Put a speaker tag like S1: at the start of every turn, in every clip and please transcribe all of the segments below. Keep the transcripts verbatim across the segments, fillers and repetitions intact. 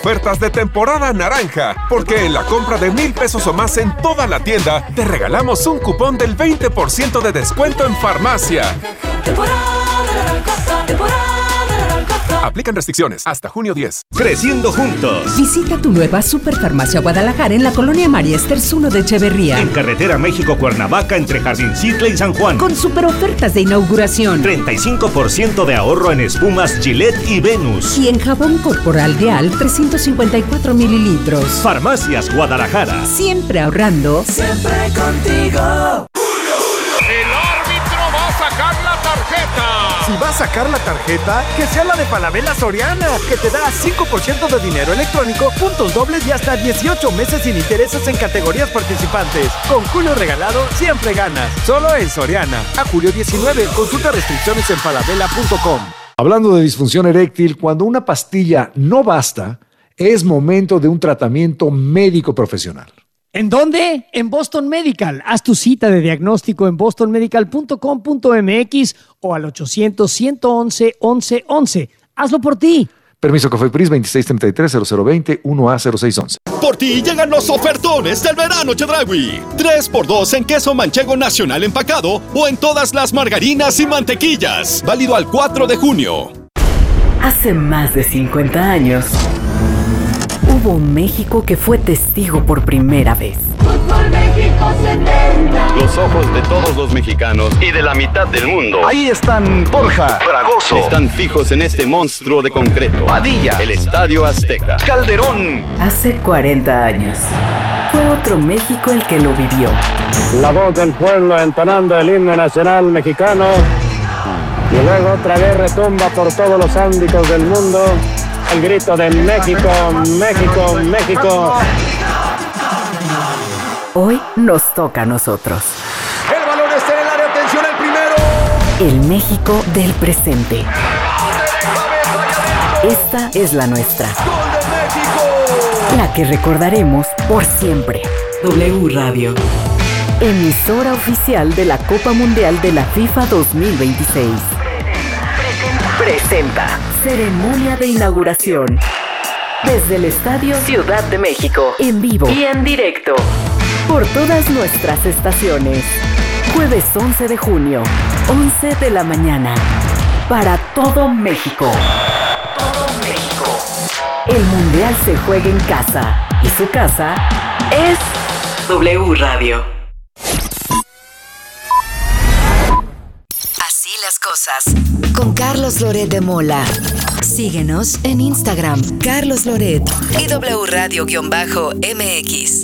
S1: Ofertas de temporada naranja, porque en la compra de mil pesos o más en toda la tienda, te regalamos un cupón del veinte por ciento de descuento en farmacia.
S2: Temporada naranja, temporada naranja.
S1: Aplican restricciones hasta junio diez.
S3: Creciendo juntos.
S4: Visita tu nueva Superfarmacia Guadalajara en la colonia María Esters uno de Echeverría.
S3: En carretera México-Cuernavaca entre Jardincitle y San Juan.
S4: Con super ofertas de inauguración.
S3: treinta y cinco por ciento de ahorro en espumas Gillette y Venus.
S4: Y en jabón corporal Deal trescientos cincuenta y cuatro mililitros.
S3: Farmacias Guadalajara.
S4: Siempre ahorrando.
S2: Siempre contigo.
S5: El árbitro va a sacar la tarjeta.
S6: Si va a sacar la tarjeta, que sea la de Falabella Soriana, que te da cinco por ciento de dinero electrónico, puntos dobles y hasta dieciocho meses sin intereses en categorías participantes. Con Julio regalado, siempre ganas. Solo en Soriana. A julio diecinueve, consulta restricciones en falabella punto com.
S7: Hablando de disfunción eréctil, cuando una pastilla no basta, es momento de un tratamiento médico profesional.
S8: ¿En dónde? En Boston Medical. Haz tu cita de diagnóstico en boston medical punto com punto m x o al ochocientos, ciento once, once once. Hazlo por ti.
S7: Permiso COFEPRIS veintiséis treinta y tres, cero cero veinte, uno A cero seis once.
S9: Por ti llegan los ofertones del verano Chedraui. tres por dos en queso manchego nacional empacado o en todas las margarinas y mantequillas. Válido al cuatro de junio.
S10: Hace más de cincuenta años, hubo un México que fue testigo por primera vez.
S2: Fútbol México setenta.
S11: Los ojos de todos los mexicanos y de la mitad del mundo.
S12: Ahí están Borja,
S11: Fragoso. Están fijos en este monstruo de concreto.
S12: Padilla.
S11: El Estadio Azteca.
S12: Calderón.
S10: Hace cuarenta años, fue otro México el que lo vivió.
S13: La voz del pueblo entonando el himno nacional mexicano. Y luego otra vez retumba por todos los ámbitos del mundo el grito de México, México, México.
S10: Hoy nos toca a nosotros.
S6: El balón está en el área, atención al primero.
S10: El México del presente. Esta es la nuestra.
S6: ¡Gol de México!
S10: La que recordaremos por siempre. W Radio. Emisora oficial de la Copa Mundial de la FIFA dos mil veintiséis. Presenta ceremonia de inauguración desde el Estadio Ciudad de México, en vivo y en directo por todas nuestras estaciones. Jueves once de junio, once de la mañana, para todo México. Todo México. El Mundial se juega en casa y su casa es W Radio.
S14: Así las cosas. Con Carlos Loret de Mola. Síguenos en Instagram, Carlos Loret y W Radio-M X.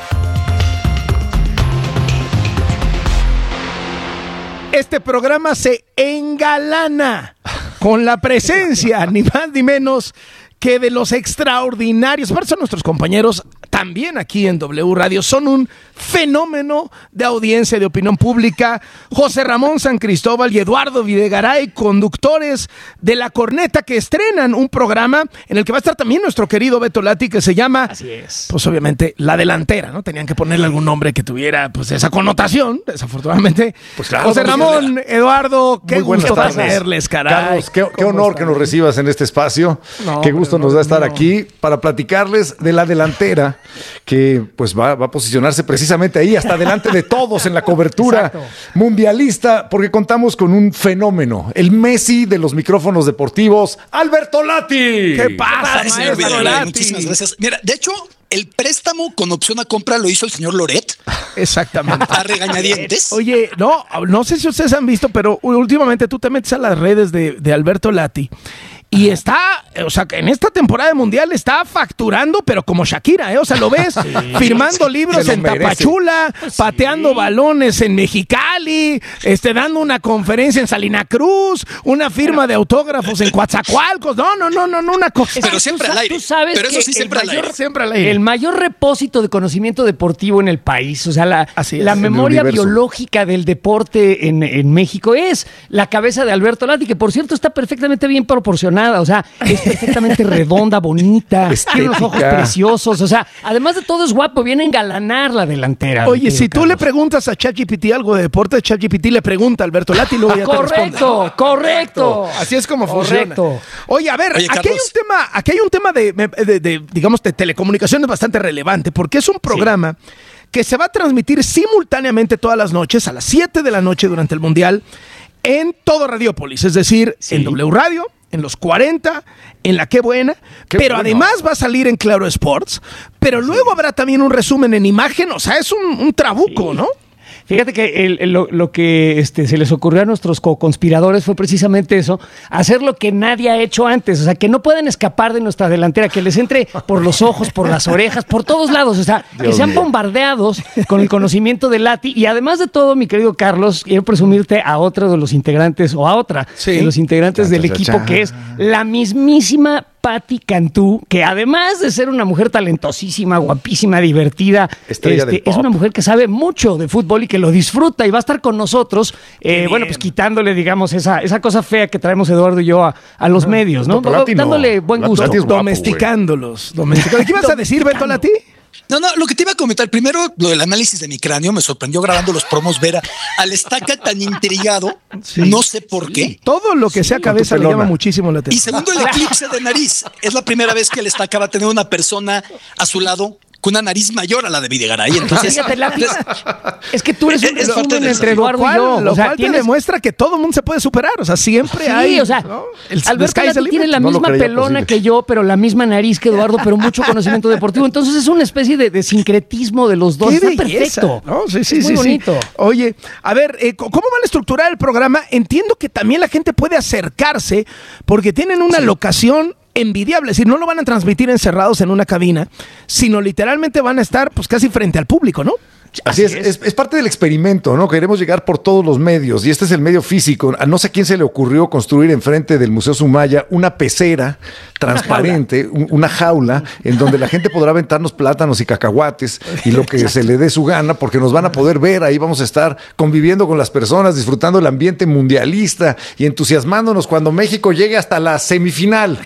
S8: Este programa se engalana con la presencia, ni más ni menos, que de los extraordinarios. Por eso nuestros compañeros también aquí en W Radio son un fenómeno de audiencia y de opinión pública. José Ramón San Cristóbal y Eduardo Videgaray, conductores de La Corneta, que estrenan un programa en el que va a estar también nuestro querido Beto Lati, que se llama, así es, pues obviamente La Delantera, ¿no? Tenían que ponerle algún nombre que tuviera pues esa connotación, desafortunadamente. Pues claro, José Ramón, pues, Eduardo, qué gusto tenerles, caray.
S7: Carlos, qué, qué honor están? Que nos recibas en este espacio. No, qué gusto nos da estar no. aquí para platicarles de La Delantera, que pues va, va a posicionarse precisamente ahí, hasta delante de todos en la cobertura Exacto. mundialista, porque contamos con un fenómeno, el Messi de los micrófonos deportivos, Alberto Lati.
S8: ¿Qué pasa,
S15: Ay, señor Videgaray? Muchísimas gracias. Mira, de hecho, el préstamo con opción a compra lo hizo el señor Loret.
S8: Exactamente.
S15: A regañadientes.
S8: Oye, no, no sé si ustedes han visto, pero últimamente tú te metes a las redes de, de Alberto Lati y está, o sea, en esta temporada mundial está facturando, pero como Shakira, ¿eh? O sea, lo ves sí, firmando sí, libros en merece. Tapachula, pues pateando sí. balones en Mexicali, este, dando una conferencia en Salina Cruz, una firma pero, de autógrafos en Coatzacoalcos. No, no, no, no, no una cosa.
S15: Pero siempre al aire.
S8: Tú sabes
S15: pero eso
S8: que
S15: sí, siempre al aire.
S8: Siempre al aire.
S16: El mayor repósito de conocimiento deportivo en el país, o sea, la, es, la memoria biológica del deporte en, en México es la cabeza de Alberto Lati, que por cierto está perfectamente bien proporcionada nada, o sea, es perfectamente redonda, bonita, tiene unos ojos preciosos, o sea, además de todo es guapo, viene a engalanar la delantera.
S8: Oye, si tú
S16: Carlos.
S8: le preguntas a ChatGPT algo de deporte, ChatGPT le pregunta a Alberto Lati y luego ya te responde.
S16: Correcto, correcto.
S8: Así es como
S16: Correcto.
S8: funciona. Oye, a ver,
S15: Oye,
S8: aquí hay un tema, aquí hay un tema de, de, de, digamos, de telecomunicaciones bastante relevante, porque es un programa sí. que se va a transmitir simultáneamente todas las noches, a las siete de la noche durante el Mundial, en todo Radiópolis, es decir, sí. en W Radio, en los cuarenta, en La Qué Buena, Qué pero bueno. además va a salir en Claro Sports, pero sí. luego habrá también un resumen en imagen, o sea, es un, un trabuco, sí. ¿no?
S16: Fíjate que el, el, lo, lo que este, se les ocurrió a nuestros co-conspiradores fue precisamente eso, hacer lo que nadie ha hecho antes, o sea, que no puedan escapar de nuestra delantera, que les entre por los ojos, por las orejas, por todos lados, o sea, Dios que sean mío. bombardeados con el conocimiento de Lati. Y además de todo, mi querido Carlos, quiero presumirte a otro de los integrantes, o a otra sí. de los integrantes cha, del cha, equipo, cha. que es la mismísima Patti Cantú, que además de ser una mujer talentosísima, guapísima, divertida, este, es una mujer que sabe mucho de fútbol y que lo disfruta y va a estar con nosotros, eh, bueno, pues quitándole, digamos, esa, esa cosa fea que traemos Eduardo y yo a, a los medios, ¿no? Lati no. Dándole buen gusto.
S8: Lati es guapo, domesticándolos. domesticándolos. ¿Qué ibas a decir, Beto Lati?
S15: No, no, lo que te iba a comentar, primero, lo del análisis de mi cráneo, me sorprendió grabando los promos ver a, al Estaca tan intrigado, sí. no sé por qué.
S8: Sí. Todo lo que sí, sea cabeza le llama muchísimo la atención.
S15: Y segundo, el eclipse de nariz. Es la primera vez que el Estaca va a tener una persona a su lado con una nariz mayor a la de Videgaray. Entonces,
S16: Fíjate, entonces es que tú eres un es resumen entre Eduardo
S8: cual,
S16: y yo.
S8: Lo
S16: o sea,
S8: cual
S16: tienes...
S8: te demuestra que todo el mundo se puede superar. O sea, siempre
S16: sí,
S8: hay...
S16: o sea,
S8: ¿no? el,
S16: Alberto Lati tiene la no misma pelona posible. que yo, pero la misma nariz que Eduardo, pero mucho conocimiento deportivo. Entonces es una especie de, de sincretismo de los dos.
S8: ¡Qué
S16: Está
S8: belleza!
S16: perfecto.
S8: ¿No? Sí, sí,
S16: es
S8: sí,
S16: muy bonito.
S8: Sí. Oye, a ver, eh, ¿cómo van a estructurar el programa? Entiendo que también la gente puede acercarse porque tienen una sí. locación envidiable, es decir, no lo van a transmitir encerrados en una cabina, sino literalmente van a estar pues casi frente al público, ¿no?
S7: Así, Así es, es, es parte del experimento, ¿no? Queremos llegar por todos los medios y este es el medio físico. A no sé quién se le ocurrió construir enfrente del Museo Sumaya una pecera transparente, una jaula, una jaula en donde la gente podrá aventarnos plátanos y cacahuates y lo que se le dé su gana, porque nos van a poder ver, ahí vamos a estar conviviendo con las personas, disfrutando el ambiente mundialista y entusiasmándonos cuando México llegue hasta la semifinal.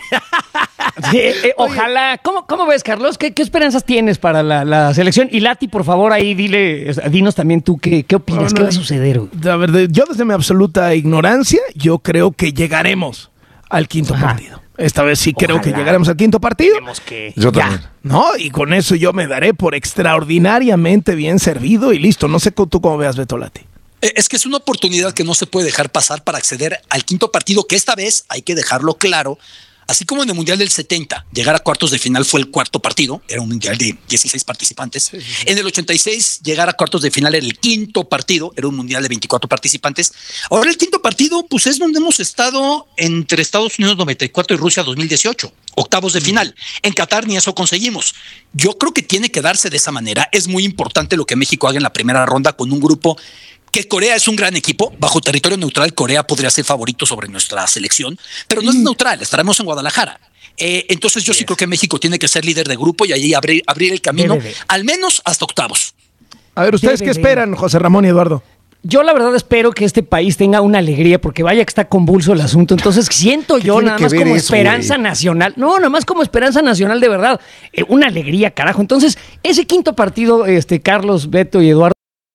S16: Sí, eh, ojalá. ¿Cómo, ¿Cómo ves, Carlos? ¿Qué, qué esperanzas tienes para la, la selección? Y Lati, por favor, ahí dile, dinos también tú qué, qué opinas, no, no, qué va a suceder.
S8: A ver, yo desde mi absoluta ignorancia, yo creo que llegaremos al quinto Ajá. partido. Esta vez sí creo Ojalá. que llegaremos al quinto partido.
S16: Que
S7: yo también.
S8: ¿No? Y con eso yo me daré por extraordinariamente bien servido y listo. No sé tú cómo veas, Beto Lati.
S15: Es que es una oportunidad que no se puede dejar pasar para acceder al quinto partido, que esta vez hay que dejarlo claro. Así como en el Mundial del setenta, llegar a cuartos de final fue el cuarto partido, era un Mundial de dieciséis participantes. Sí, sí, sí. En el ochenta y seis, llegar a cuartos de final era el quinto partido, era un Mundial de veinticuatro participantes. Ahora el quinto partido, pues es donde hemos estado entre Estados Unidos noventa y cuatro y Rusia dos mil dieciocho, octavos de final. En Qatar ni eso conseguimos. Yo creo que tiene que darse de esa manera. Es muy importante lo que México haga en la primera ronda con un grupo que Corea es un gran equipo, bajo territorio neutral Corea podría ser favorito sobre nuestra selección, pero no es neutral, estaremos en Guadalajara. Eh, entonces yo sí creo que México tiene que ser líder de grupo y ahí abrir, abrir el camino, Debe. al menos hasta octavos.
S8: A ver, ¿ustedes Debe. qué esperan, José Ramón y Eduardo?
S16: Yo la verdad espero que este país tenga una alegría, porque vaya que está convulso el asunto. Entonces siento yo nada más como eso, esperanza wey? nacional. No, nada más como esperanza nacional de verdad. Eh, una alegría, carajo. Entonces, ese quinto partido, este, Carlos, Beto y Eduardo,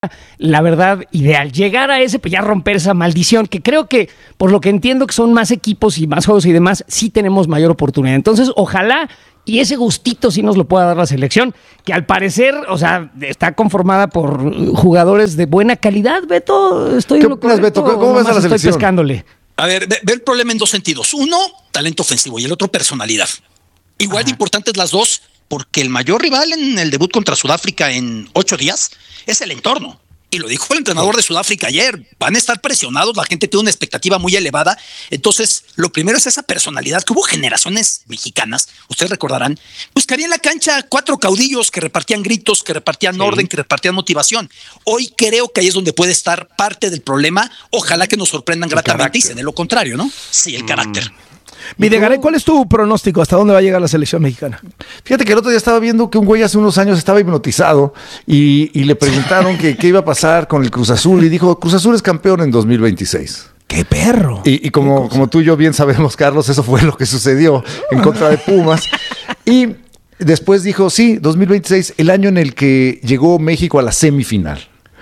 S16: la verdad, ideal. Llegar a ese, pues ya romper esa maldición, que creo que, por lo que entiendo que son más equipos y más juegos y demás, sí tenemos mayor oportunidad. Entonces, ojalá y ese gustito sí nos lo pueda dar la selección, que al parecer, o sea, está conformada por jugadores de buena calidad, Beto. Estoy
S7: ¿Qué opinas, Beto? ¿Cómo ves a la selección?
S16: Estoy pescándole.
S15: A ver, ve, ve el problema en dos sentidos. Uno, talento ofensivo y el otro, personalidad. Igual Ajá. de importantes las dos, porque el mayor rival en el debut contra Sudáfrica en ocho días es el entorno. Y lo dijo el entrenador de Sudáfrica ayer, van a estar presionados, la gente tiene una expectativa muy elevada. Entonces, lo primero es esa personalidad, que hubo generaciones mexicanas, ustedes recordarán, buscarían en la cancha cuatro caudillos que repartían gritos, que repartían sí. orden, que repartían motivación. Hoy creo que ahí es donde puede estar parte del problema. Ojalá que nos sorprendan el gratamente carácter. Y se dé lo contrario, ¿no? Sí, el mm. carácter.
S8: Videgaray, ¿cuál es tu pronóstico? ¿Hasta dónde va a llegar la selección mexicana?
S7: Fíjate que el otro día estaba viendo que un güey hace unos años estaba hipnotizado y, y le preguntaron que qué iba a pasar con el Cruz Azul y dijo, Cruz Azul es campeón en dos mil veintiséis.
S8: ¡Qué perro!
S7: Y, y como, como tú y yo bien sabemos, Carlos, eso fue lo que sucedió en contra de Pumas. Y después dijo, sí, dos mil veintiséis, el año en el que llegó México a la semifinal.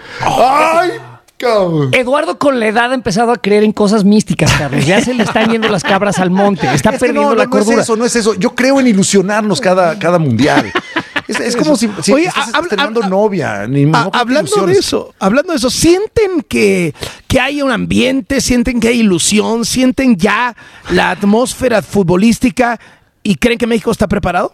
S7: ¡Ay!
S16: Eduardo con la edad ha empezado a creer en cosas místicas, Carlos. Ya se le están yendo las cabras al monte. Está es perdiendo
S7: no,
S16: la
S7: no,
S16: cordura.
S7: No es eso, no es eso. Yo creo en ilusionarnos cada, cada mundial. Es, es como si, si
S8: Oye,
S7: estás
S8: habla,
S7: estrenando
S8: habla,
S7: novia. Ni,
S8: a,
S7: no
S8: hablando de eso, hablando de eso, ¿sienten que, que hay un ambiente? ¿Sienten que hay ilusión? ¿Sienten ya la atmósfera futbolística y creen que México está preparado?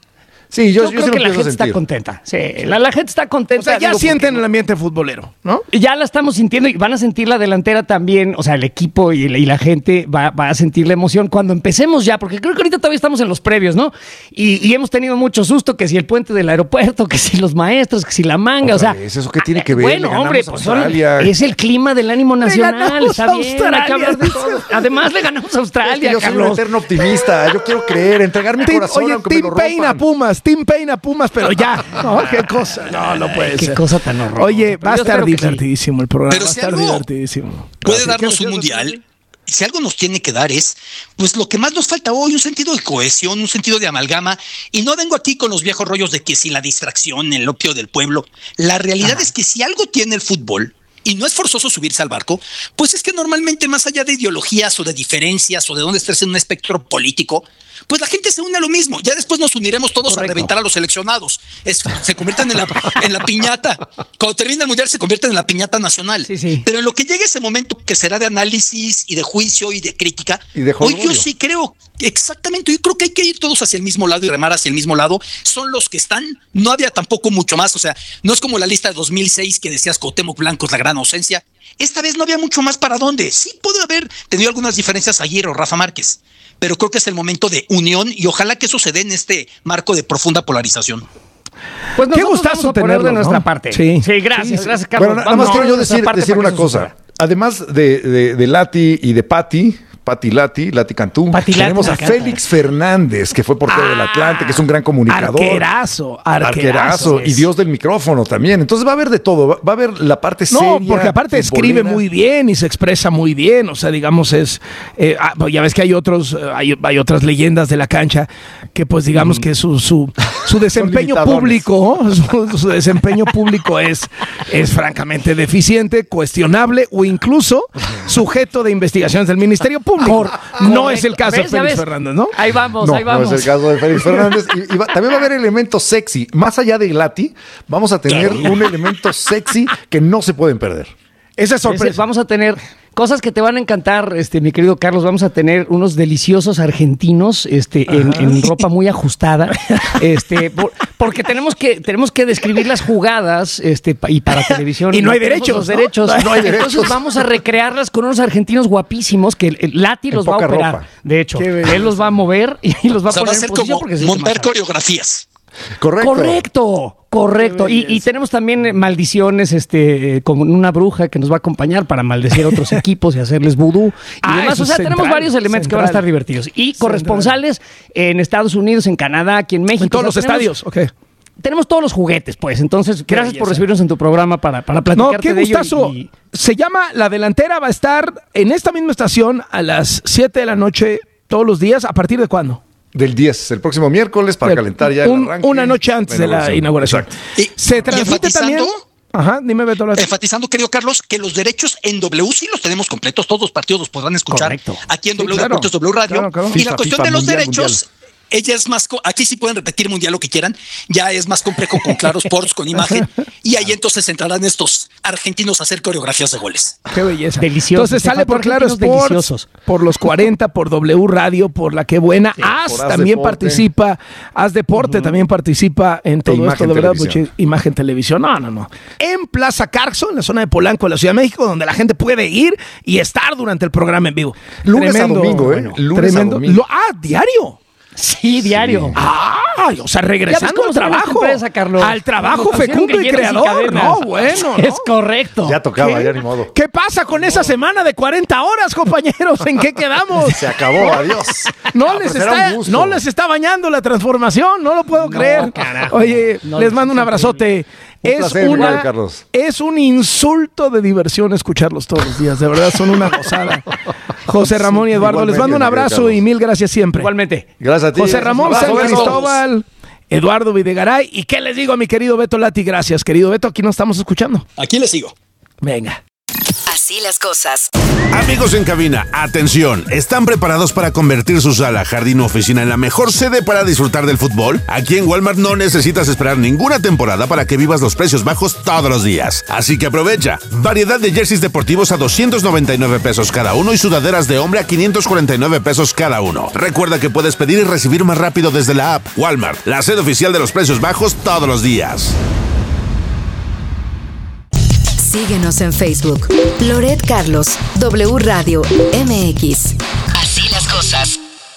S7: Sí, yo,
S16: yo, yo creo que la gente sentir. está contenta. Sí, la, la gente está contenta.
S8: O sea, ya digo, sienten el ambiente futbolero, ¿no?
S16: Ya la estamos sintiendo y van a sentir la delantera también. O sea, el equipo y la, y la gente va, va a sentir la emoción cuando empecemos ya, porque creo que ahorita todavía estamos en los previos, ¿no? Y, y hemos tenido mucho susto, que si el puente del aeropuerto, que si los maestros, que si la manga,
S7: Otra
S16: o sea.
S7: vez, ¿eso qué tiene que ver?
S16: Bueno, hombre, pues son, es el clima del ánimo nacional. Está bien, hay que hablar de todo. Además, le ganamos a Australia,
S7: es que yo
S16: Carlos.
S7: soy un eterno optimista. Yo quiero creer, entregar mi
S8: team,
S7: corazón.
S8: Oye, Team Pain a Pumas, Team Pain a Pumas. Pero ya, no, qué cosa, no, no puede
S16: Ay,
S8: ser.
S16: Qué cosa tan horrorosa.
S8: Oye, va a estar divertidísimo
S16: sí.
S8: el programa,
S15: Pero
S8: va a
S15: si
S8: estar
S15: algo
S8: divertidísimo.
S15: Puede
S8: Así
S15: darnos un mundial. Si algo nos tiene que dar es, pues lo que más nos falta hoy, un sentido de cohesión, un sentido de amalgama. Y no vengo aquí con los viejos rollos de que si la distracción, el opio del pueblo. La realidad Ajá. es que si algo tiene el fútbol, y no es forzoso subirse al barco, pues es que normalmente más allá de ideologías o de diferencias o de dónde estés en un espectro político, pues la gente se une a lo mismo. Ya después nos uniremos todos Correcto. a reventar a los seleccionados. Es, se convierten en la, en la piñata. Cuando termina el mundial se convierten en la piñata nacional.
S16: Sí, sí.
S15: Pero en lo que llegue ese momento que será de análisis y de juicio y de crítica,
S7: y de
S15: hoy yo sí creo, exactamente, yo creo que hay que ir todos hacia el mismo lado y remar hacia el mismo lado. Son los que están, no había tampoco mucho más. O sea, no es como la lista de dos mil seis que decías Cuauhtémoc Blanco es la gran ausencia. Esta vez no había mucho más para dónde. Sí pudo haber tenido algunas diferencias ayer o Rafa Márquez, pero creo que es el momento de unión y ojalá que eso se dé en este marco de profunda polarización.
S16: Pues
S8: qué gustazo
S16: tener de nuestra
S8: ¿no?
S16: parte.
S8: Sí,
S16: sí gracias, sí, gracias, Carlos.
S7: Bueno, nada más quiero yo decir, decir una cosa. Además de, de, de Lati y de Pati, Pati Lati, Lati Cantú,
S16: Pati
S7: tenemos
S16: Lati,
S7: a Félix Fernández, que fue portero ah, del Atlante, que es un gran comunicador.
S8: Arquerazo, arquerazo.
S7: Arquerazo y Dios del micrófono también. Entonces va a haber de todo, va, va a haber la parte
S8: no,
S7: seria.
S8: No, porque aparte escribe muy bien y se expresa muy bien, o sea, digamos es, eh, ya ves que hay otros, hay, hay otras leyendas de la cancha que pues digamos mm. que su, su, su desempeño público, su, su desempeño público es, es francamente deficiente, cuestionable o incluso sujeto de investigaciones del Ministerio Público. Por, no es el caso de Félix Fernández, ¿no?
S16: Ahí vamos,
S7: no,
S16: ahí vamos.
S7: No es el caso de Félix Fernández. Y, y va, también va a haber elementos sexy. Más allá de Lati, vamos a tener un elemento sexy que no se pueden perder.
S8: Esa es sorpresa.
S16: Ese, vamos a tener cosas que te van a encantar, este, mi querido Carlos. Vamos a tener unos deliciosos argentinos, este, en, en ropa muy ajustada, este, por, porque tenemos que, tenemos que describir las jugadas, este, y para televisión.
S8: Y no hay derechos,
S16: los derechos.
S8: ¿no?
S16: No hay derechos. Entonces vamos a recrearlas con unos argentinos guapísimos que el, el Lati los va a operar. Ropa. De hecho, él los va a mover y los va a
S15: o sea,
S16: poner
S15: va a ser
S16: en posición
S15: como montar coreografías.
S7: Correcto.
S16: Correcto. Correcto, y, y tenemos también maldiciones, este, como una bruja que nos va a acompañar para maldecir a otros equipos y hacerles vudú y
S8: ah,
S16: demás. O sea,
S8: central,
S16: tenemos varios elementos central. que van a estar divertidos. Y central. corresponsales en Estados Unidos, en Canadá, aquí en México.
S8: En todos
S16: o sea,
S8: los
S16: tenemos,
S8: estadios, ok.
S16: Tenemos todos los juguetes, pues. Entonces,
S8: Qué
S16: gracias
S8: belleza.
S16: por recibirnos en tu programa para, para platicarte
S8: no, qué
S16: de
S8: gustazo.
S16: ello. Y...
S8: Se llama La Delantera, va a estar en esta misma estación a las siete de la noche todos los días. ¿A partir de cuándo?
S7: Del diez, el próximo miércoles, para Bien, calentar ya
S8: un,
S7: el arranque.
S8: Una noche antes de la inauguración.
S15: Y,
S8: Se transmite también... Ajá, dime, Beto.
S15: Enfatizando, querido Carlos, que los derechos en W sí los tenemos completos. Todos los partidos los podrán escuchar
S16: Correcto.
S15: aquí en
S8: sí,
S15: W
S8: claro.
S15: Deportes, W Radio.
S8: Claro, claro.
S15: Y
S7: FIFA,
S15: la cuestión
S7: FIFA,
S15: de los
S7: mundial,
S15: derechos...
S7: Mundial.
S15: Ella es más, aquí sí pueden repetir mundial lo que quieran, ya es más complejo con Claro Sports, con imagen, y ahí entonces entrarán estos argentinos a hacer coreografías de goles.
S8: Qué belleza.
S16: Delicioso.
S8: Entonces sale por Claro Sports, deliciosos. por los cuarenta, por W Radio, por La Que Buena. Sí, As también deporte. participa, As Deporte uh-huh. también participa en todo e esto, de verdad, mucha imagen televisión. No, no, no. En Plaza Carso, en la zona de Polanco, de la Ciudad de México, donde la gente puede ir y estar durante el programa en vivo.
S7: Lunes
S8: Tremendo,
S7: a domingo, ¿eh?
S8: Bueno,
S7: Lunes
S8: tremendo.
S7: a domingo.
S8: Lo, ah, diario.
S16: Sí, diario.
S8: Ay, o sea, regresando al trabajo.
S16: Empresa, Carlos.
S8: Al trabajo fecundo y creador. No, bueno.
S16: Es ¿no? correcto.
S7: Ya tocaba,
S8: ¿Qué?
S7: ya ni modo.
S8: ¿Qué pasa con esa semana de cuarenta horas, compañeros? ¿En qué quedamos?
S7: Se acabó, adiós.
S8: No,
S7: Ah,
S8: les
S7: pues era
S8: está,
S7: un gusto.
S8: no les está bañando la transformación, no lo puedo
S16: No,
S8: creer.
S16: carajo.
S8: Oye,
S16: No,
S8: les mando un abrazote.
S7: Un
S8: es,
S7: placer,
S8: una,
S7: igual, Carlos.
S8: es un insulto de diversión escucharlos todos los días. De verdad, son una gozada. José Ramón y Eduardo,
S7: Igualmente,
S8: les mando un abrazo
S7: Carlos.
S8: y mil gracias siempre.
S16: Igualmente.
S7: Gracias a ti.
S8: José Ramón,
S7: Abrazo,
S8: San
S7: besos.
S8: Cristóbal, Eduardo Videgaray. ¿Y qué les digo a mi querido Beto Lati? Gracias, querido Beto. Aquí nos estamos escuchando.
S15: Aquí les sigo.
S8: Venga.
S14: Así las cosas.
S17: Amigos en cabina, atención, ¿están preparados para convertir su sala, jardín o oficina en la mejor sede para disfrutar del fútbol? Aquí en Walmart no necesitas esperar ninguna temporada para que vivas los precios bajos todos los días. Así que aprovecha. Variedad de jerseys deportivos a doscientos noventa y nueve pesos cada uno y sudaderas de hombre a quinientos cuarenta y nueve pesos cada uno. Recuerda que puedes pedir y recibir más rápido desde la app. Walmart, la sede oficial de los precios bajos todos los días.
S14: Síguenos en Facebook. Loret Carlos, W Radio M X. Así las cosas.